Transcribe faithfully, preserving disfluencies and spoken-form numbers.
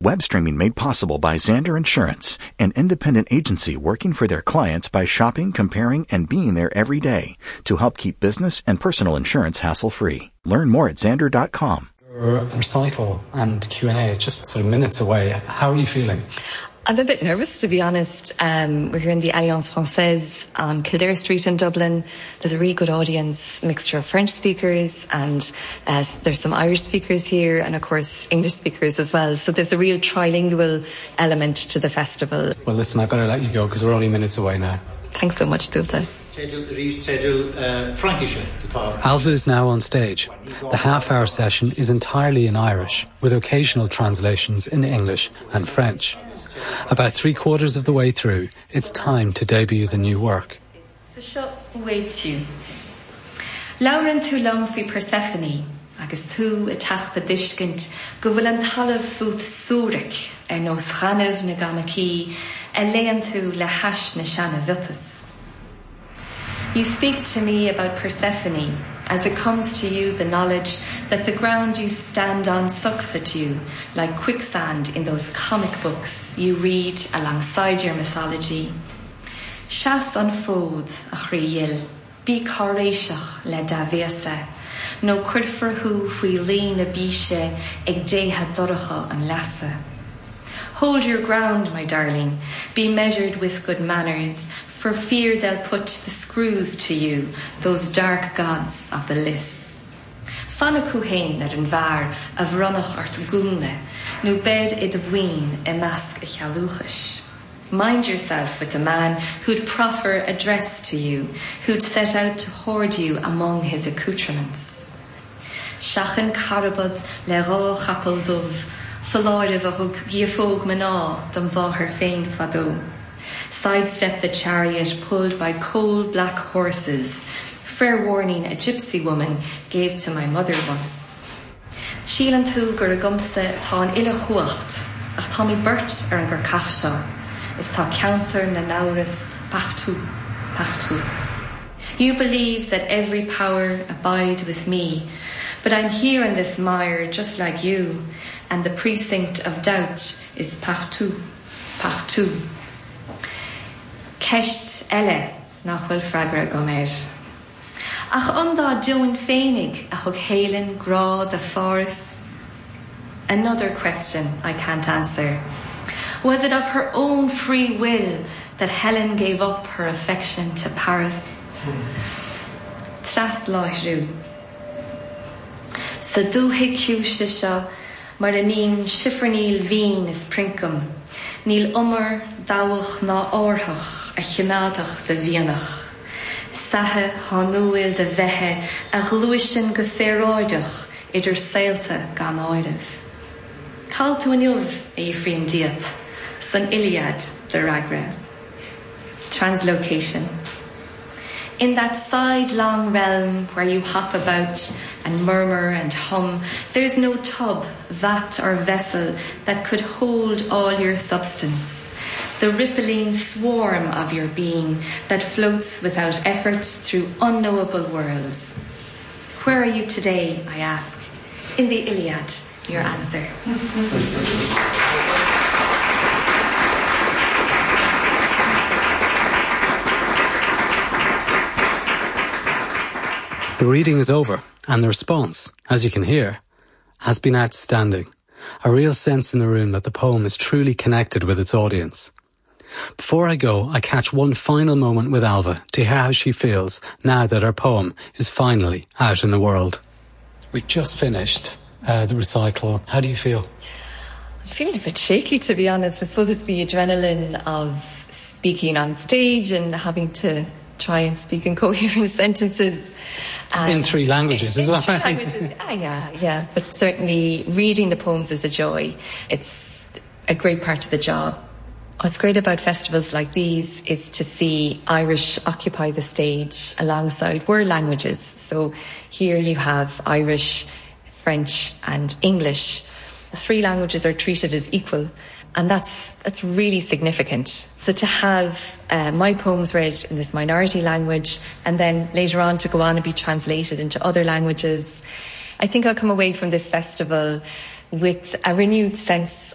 Web streaming made possible by Xander Insurance, an independent agency working for their clients by shopping, comparing, and being there every day to help keep business and personal insurance hassle-free. Learn more at xander dot com. Recital and Q and A, just sort of minutes away. How are you feeling? I'm a bit nervous, to be honest. Um, we're here in the Alliance Française on Kildare Street in Dublin. There's a really good audience, mixture of French speakers, and uh, there's some Irish speakers here, and of course English speakers as well. So there's a real trilingual element to the festival. Well, listen, I've got to let you go because we're only minutes away now. Thanks so much, Dulta. Alva is now on stage. The half-hour session is entirely in Irish, with occasional translations in English and French. About three quarters of the way through, it's time to debut the new work. Lauren tú lom fi Persephone, agus tú a tachta discint, go bhfuil an talamh fút súric, ar nos chanamh na gamací, a lean tú le hash na seanna bhutas. You speak to me about Persephone as it comes to you the knowledge that the ground you stand on sucks at you like quicksand in those comic books you read alongside your mythology. Shas an fód a chríil, bí choréiseach le da bhéasa, no cuirfirthú faoi lín a bíse ag détha doracha an lasa. Hold your ground, my darling, be measured with good manners, for fear they'll put the screws to you, those dark gods of the list. Fanna cuhain ar an bhar a bhronnach art gúna, no bed i de bhuin e nasc a chaluchas. Mind yourself with the man who'd proffer a dress to you, who'd set out to hoard you among his accoutrements. Shachan carabad le rá chapel dove, faláirih a hug giafóg maná dom bháthar féin fadó. Sidestep the chariot pulled by coal black horses. Fair warning a gypsy woman gave to my mother once. Sílan tú gur a gumsa tá an ille chuacht, ach tá mi burt ar an gur cach seo. Is tá counter na nauras pachtú, pachtú. You believe that every power abide with me, but I'm here in this mire just like you, and the precinct of doubt is pachtú, pachtú. Ceist eile nach bhfuil freagra go méid. Ach andá doin féinnig a thug héilean grá the forest. Another question I can't answer. Was it of her own free will that Helen gave up her affection to Paris? Tras láithreú. Sa dúthaigh ciúise seo mar a níl sifirníl vín is princum, níl umar dáwach ná orthach a chinádach de bhíonach. Sathe hanúil de bheitthe a gluisin go séráidech idir saolta gan áideh. Call tú aniuh a Ephraim diat, san Iliad de Ragra. Translocation. In that sidelong realm where you hop about and murmur and hum, there's no tub, vat or vessel that could hold all your substance. The rippling swarm of your being that floats without effort through unknowable worlds. Where are you today, I ask? In the Iliad, your answer. The reading is over, and the response, as you can hear, has been outstanding. A real sense in the room that the poem is truly connected with its audience. Before I go, I catch one final moment with Alva to hear how she feels now that her poem is finally out in the world. We just finished uh, the recital. How do you feel? I'm feeling a bit shaky, to be honest. I suppose it's the adrenaline of speaking on stage and having to try and speak in coherent sentences. Um, in three languages in, as well. In three languages, ah, yeah, yeah. But certainly reading the poems is a joy. It's a great part of the job. What's great about festivals like these is to see Irish occupy the stage alongside world languages. So here you have Irish, French and English. The three languages are treated as equal, and that's that's really significant. So to have uh, my poems read in this minority language and then later on to go on and be translated into other languages, I think I'll come away from this festival with a renewed sense